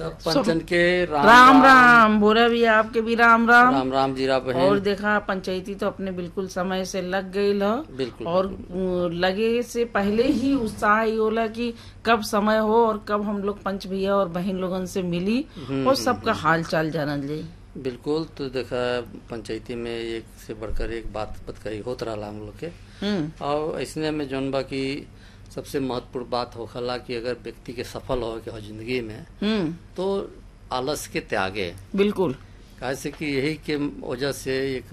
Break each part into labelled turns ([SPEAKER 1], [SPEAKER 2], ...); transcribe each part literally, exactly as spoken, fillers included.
[SPEAKER 1] सब पंचन के राम
[SPEAKER 2] राम राम बोला भी, आपके भी राम राम
[SPEAKER 1] राम राम जीरा बहन।
[SPEAKER 2] और देखा पंचायती तो अपने बिल्कुल समय से लग गई ल
[SPEAKER 1] बिल्कुल
[SPEAKER 2] और
[SPEAKER 1] बिल्कुल।
[SPEAKER 2] लगे से पहले ही उत्साह ही होला कि कब समय हो और कब हम लोग पंच भैया और बहन लोगन से मिली और सबका हाल चाल जानल जाई।
[SPEAKER 1] बिल्कुल। तो देखा पंचायती में एक से बढ़कर एक बात बतकही होत रहा हम लोग के, और इसने में जौन बा की सबसे महत्वपूर्ण बात होखला कि अगर व्यक्ति के सफल हो के हो जिंदगी में तो आलस के त्यागे।
[SPEAKER 2] बिल्कुल।
[SPEAKER 1] काहे से कि यही के वजह से एक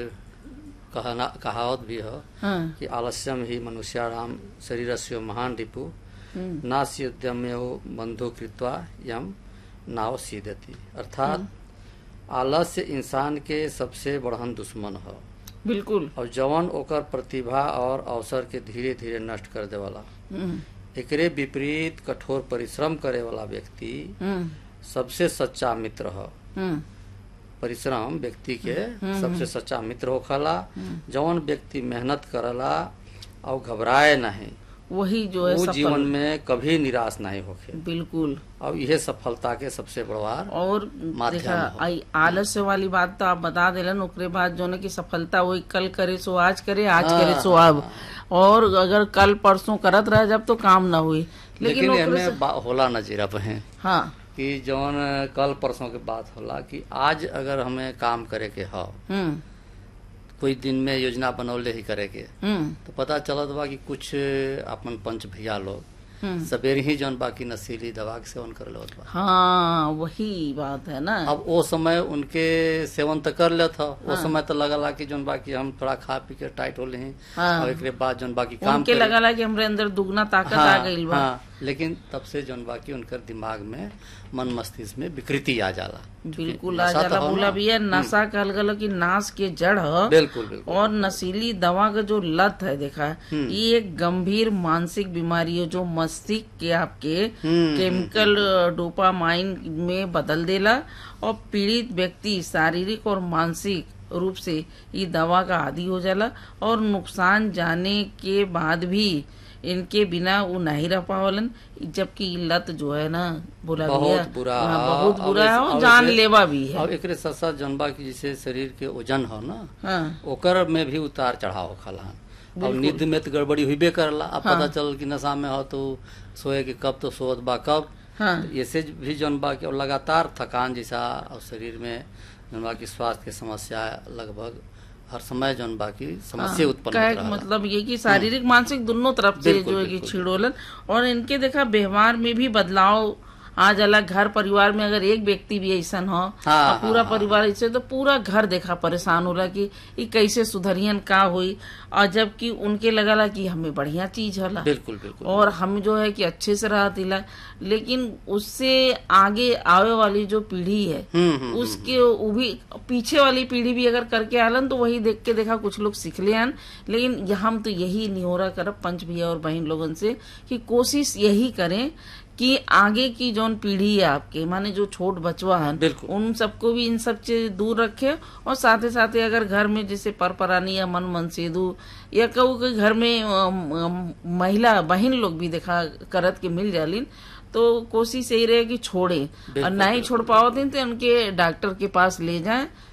[SPEAKER 1] कहना कहावत भी हो
[SPEAKER 2] हाँ।
[SPEAKER 1] कि आलस्यम ही मनुष्याणाम शरीरस्य महान रिपु नास्योद्यम्यो बंधु कृत्वा यम नाव सीदती। अर्थात आलस्य इंसान के सबसे बड़हन दुश्मन हो।
[SPEAKER 2] बिल्कुल।
[SPEAKER 1] और जवन ओकर प्रतिभा और अवसर के धीरे धीरे नष्ट कर देवाला। एकरे विपरीत कठोर परिश्रम करे वाला व्यक्ति सबसे सच्चा मित्र हो। परिश्रम व्यक्ति के सबसे सच्चा मित्र होखला। जवन व्यक्ति मेहनत करला और घबराए नहीं,
[SPEAKER 2] वही जो है
[SPEAKER 1] वो
[SPEAKER 2] सफल।
[SPEAKER 1] जीवन में कभी निराश नहीं होखे।
[SPEAKER 2] बिल्कुल।
[SPEAKER 1] और यह सफलता के सबसे बड़ा
[SPEAKER 2] और देखा आई आलस्य वाली बात तो आप बता दिलन, ओकरे बाद जो है कि सफलता वही कल करे सो आज करे, आज
[SPEAKER 1] हाँ,
[SPEAKER 2] करे सो अब। और अगर कल परसों करत रहे जब तो काम ना हुई।
[SPEAKER 1] लेकिन, लेकिन हमें से... होला न जीरा पे
[SPEAKER 2] हाँ
[SPEAKER 1] कि जौन कल परसों के बात होला कि आज अगर हमें काम करे के हो, कोई दिन में योजना बनौले ही करे के, तो पता चलत बा कि कुछ अपन पंच भैया लोग सवेरे ही जौन बाकी नशीली दवा के सेवन कर लेत बा।
[SPEAKER 2] हाँ वही बात है ना।
[SPEAKER 1] अब वो समय उनके सेवन तो कर लेत हो, वो समय तो लगला कि जौन बाकी हम थोड़ा खा पी के टाइट होले हैं। हाँ। और एक बाद जौन बाकी काम
[SPEAKER 2] उनके लगला कि हमरे अंदर दुगना ताकत
[SPEAKER 1] हाँ,
[SPEAKER 2] आ गई बा।
[SPEAKER 1] हाँ, लेकिन तब से जौन बाकी उनकर दिमाग में मन मस्तिष्क में विकृति आ जाला।
[SPEAKER 2] बिल्कुल आ जाला। बोला भी है नशा कहल गलो कि नाश के जड़ है।
[SPEAKER 1] बिल्कुल बिल्कुल।
[SPEAKER 2] और नशीली दवा का जो लत है देखा है ये एक गंभीर मानसिक बीमारी है जो मस्तिष्क के आपके केमिकल डोपामाइन में बदल देला और पीड़ित व्यक्ति शारीरिक और मानसिक रूप से ये दवा का आदी हो जाला और नुकसान जाने के बाद भी इनके बिना वो नहीं रह पावलन। जबकि लत जो है ना बोला
[SPEAKER 1] बहुत बुरा
[SPEAKER 2] बहुत बुरा है और जानलेवा भी है।
[SPEAKER 1] और एकरे साथ साथ जनबा की जैसे शरीर के वजन हो ना,
[SPEAKER 2] हाँ।
[SPEAKER 1] ओकर में भी उतार चढ़ाव होखला। और नींद में तो गड़बड़ी हुई करला। अब हाँ। पता चल कि नशा में हो तो सोए के कब तो सोत बा कब। हाँ। ऐसे भी जनबा की लगातार थकान जैसा और शरीर में जनबा की स्वास्थ्य की समस्या लगभग हर समय जौन बाकी समस्या उत्पन्न होत रहला। मतलब
[SPEAKER 2] ये कि शारीरिक मानसिक दोनों तरफ से जो है कि छिड़ोलन। और इनके देखा व्यवहार में भी बदलाव आ जाला। घर परिवार में अगर एक व्यक्ति भी ऐसा हो हाँ, पूरा हाँ, परिवार ऐसे तो पूरा घर देखा परेशान होला कि ये कैसे सुधरियन का हुई। और जबकि उनके लगला कि हमें बढ़िया चीज होला।
[SPEAKER 1] बिल्कुल बिल्कुल।
[SPEAKER 2] और हम जो है कि अच्छे से रहतीला, लेकिन उससे आगे आवे वाली जो पीढ़ी है उसके वो भी पीछे वाली पीढ़ी भी अगर करके आलन तो वही देख के देखा कुछ लोग सीख ले आन। लेकिन हम तो यही निहोरा करब पंच भैया और बहन लोगन से कि कोशिश यही करें कि आगे की जौन पीढ़ी है आपके माने जो छोट बचवा है उन सबको भी इन सब से दूर रखे। और साथ ही साथ अगर घर में जैसे परपरानी या मन मनसेदू या कहू के घर में महिला बहन लोग भी देखा करत के मिल जालिन तो कोशिश यही रहे कि छोड़े और नहीं छोड़ पाओ दिन तो उनके डॉक्टर के पास ले जाएं